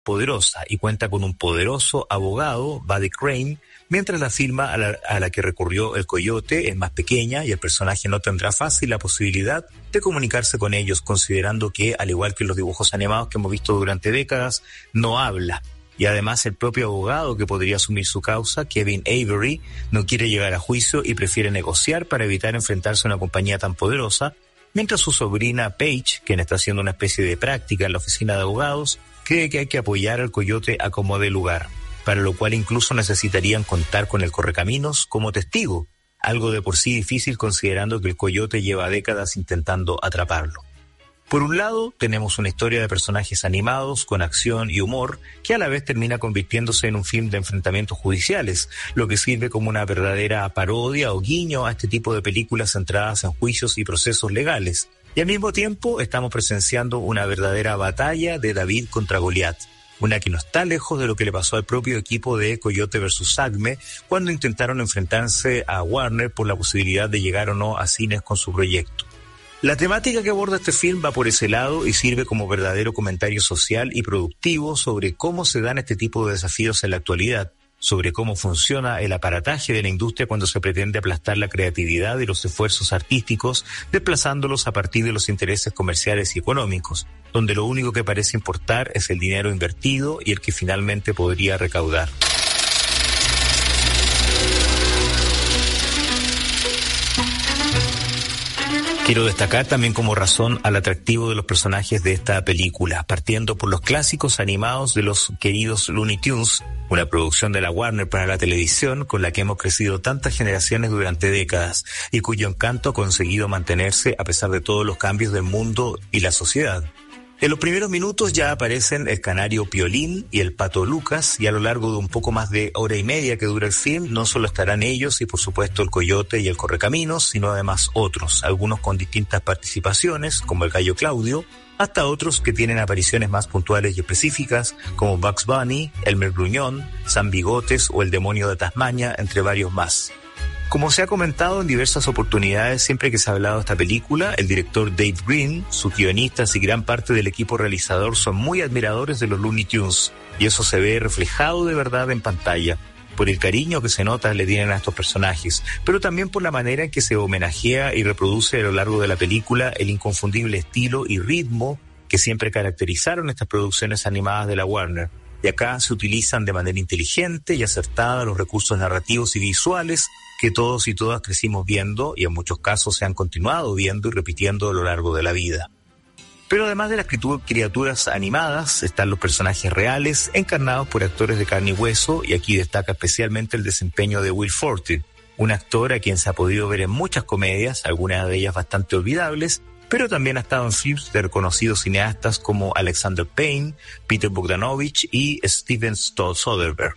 poderosa y cuenta con un poderoso abogado, Buddy Crane, mientras la firma a la que recurrió el coyote es más pequeña y el personaje no tendrá fácil la posibilidad de comunicarse con ellos, considerando que, al igual que en los dibujos animados que hemos visto durante décadas, no habla. Y además el propio abogado que podría asumir su causa, Kevin Avery, no quiere llegar a juicio y prefiere negociar para evitar enfrentarse a una compañía tan poderosa, mientras su sobrina Paige, quien está haciendo una especie de práctica en la oficina de abogados, cree que hay que apoyar al coyote a como dé lugar, para lo cual incluso necesitarían contar con el correcaminos como testigo, algo de por sí difícil considerando que el coyote lleva décadas intentando atraparlo. Por un lado, tenemos una historia de personajes animados con acción y humor que a la vez termina convirtiéndose en un film de enfrentamientos judiciales, lo que sirve como una verdadera parodia o guiño a este tipo de películas centradas en juicios y procesos legales. Y al mismo tiempo estamos presenciando una verdadera batalla de David contra Goliat, una que no está lejos de lo que le pasó al propio equipo de Coyote vs. Acme cuando intentaron enfrentarse a Warner por la posibilidad de llegar o no a cines con su proyecto. La temática que aborda este film va por ese lado y sirve como verdadero comentario social y productivo sobre cómo se dan este tipo de desafíos en la actualidad, sobre cómo funciona el aparataje de la industria cuando se pretende aplastar la creatividad y los esfuerzos artísticos, desplazándolos a partir de los intereses comerciales y económicos, donde lo único que parece importar es el dinero invertido y el que finalmente podría recaudar. Quiero destacar también como razón al atractivo de los personajes de esta película, partiendo por los clásicos animados de los queridos Looney Tunes, una producción de la Warner para la televisión con la que hemos crecido tantas generaciones durante décadas y cuyo encanto ha conseguido mantenerse a pesar de todos los cambios del mundo y la sociedad. En los primeros minutos ya aparecen el canario Piolín y el pato Lucas, y a lo largo de un poco más de hora y media que dura el film, no solo estarán ellos y por supuesto el coyote y el correcaminos, sino además otros, algunos con distintas participaciones, como el gallo Claudio, hasta otros que tienen apariciones más puntuales y específicas, como Bugs Bunny, Elmer Gruñón, Sam Bigotes o el demonio de Tasmania, entre varios más. Como se ha comentado en diversas oportunidades siempre que se ha hablado de esta película, el director Dave Green, sus guionistas y gran parte del equipo realizador son muy admiradores de los Looney Tunes, y eso se ve reflejado de verdad en pantalla, por el cariño que se nota le tienen a estos personajes, pero también por la manera en que se homenajea y reproduce a lo largo de la película el inconfundible estilo y ritmo que siempre caracterizaron estas producciones animadas de la Warner. Y acá se utilizan de manera inteligente y acertada los recursos narrativos y visuales que todos y todas crecimos viendo y en muchos casos se han continuado viendo y repitiendo a lo largo de la vida. Pero además de las criaturas animadas, están los personajes reales encarnados por actores de carne y hueso, y aquí destaca especialmente el desempeño de Will Forte, un actor a quien se ha podido ver en muchas comedias, algunas de ellas bastante olvidables, pero también ha estado en films de reconocidos cineastas como Alexander Payne, Peter Bogdanovich y Steven Soderbergh.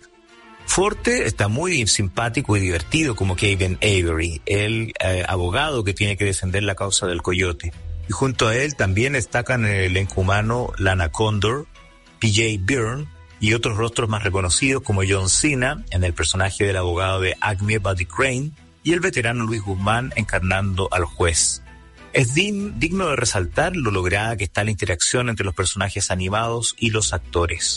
Forte está muy simpático y divertido como Kevin Avery, el abogado que tiene que defender la causa del coyote. Y junto a él también destacan en el elenco humano Lana Condor, PJ Byrne y otros rostros más reconocidos como John Cena en el personaje del abogado de Acme, Buddy Crane, y el veterano Luis Guzmán encarnando al juez. Es digno de resaltar lo lograda que está la interacción entre los personajes animados y los actores.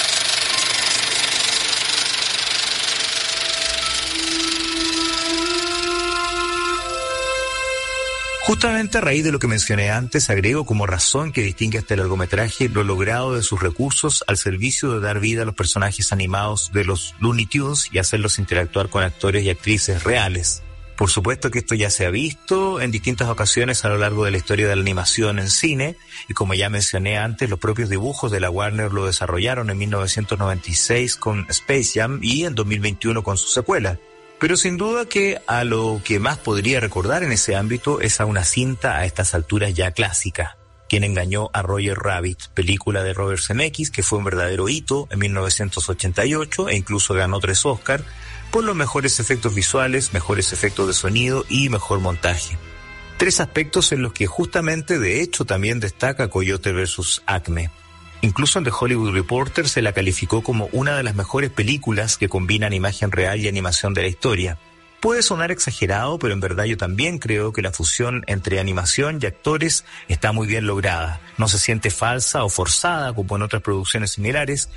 Justamente a raíz de lo que mencioné antes, agrego como razón que distingue a este largometraje lo logrado de sus recursos al servicio de dar vida a los personajes animados de los Looney Tunes y hacerlos interactuar con actores y actrices reales. Por supuesto que esto ya se ha visto en distintas ocasiones a lo largo de la historia de la animación en cine, y como ya mencioné antes, los propios dibujos de la Warner lo desarrollaron en 1996 con Space Jam y en 2021 con su secuela. Pero sin duda que a lo que más podría recordar en ese ámbito es a una cinta a estas alturas ya clásica, Quien engañó a Roger Rabbit, película de Robert Zemeckis que fue un verdadero hito en 1988 e incluso ganó 3 Oscar por los mejores efectos visuales, mejores efectos de sonido y mejor montaje. 3 aspectos en los que justamente de hecho también destaca Coyote vs. Acme. Incluso en The Hollywood Reporter se la calificó como una de las mejores películas que combinan imagen real y animación de la historia. Puede sonar exagerado, pero en verdad yo también creo que la fusión entre animación y actores está muy bien lograda. No se siente falsa o forzada como en otras producciones similares,